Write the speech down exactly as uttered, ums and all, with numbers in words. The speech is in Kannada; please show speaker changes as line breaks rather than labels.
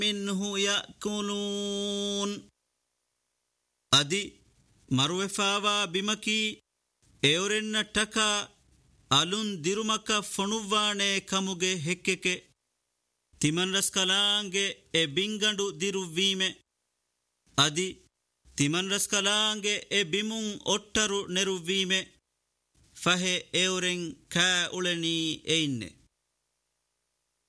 ಮಿನ್ಹು ಯಅಕುಲೂನ್ ಅದಿ ಮರುವೆಫಾವಾ ಬಿಮಕಿ ಎವರೆನ್ನ ಟಕ ಅಲುನ್ ದಿರುಮಕ ಫೊಣುವ್ವಾಣೆ ಕಮುಗೆ ಹೆಕ್ಕೆಕೆ ತಿಮನ್ ರಸ್ಕಲಾಂಗೆ ಎ ಬಿಂಗಂಡು ದಿರುವೀಮೆ ಅದಿ ತಿಮನ್ ರಸ್ಕಲಾಂಗೆ ಎ ಬಿಮುಂ ಒಟ್ಟರು ನೆರುವೀಮೆ ಫಹೆ ಎವರೆಂ ಕಾ ಉಳನಿ ಎಯಿನ್ನೆ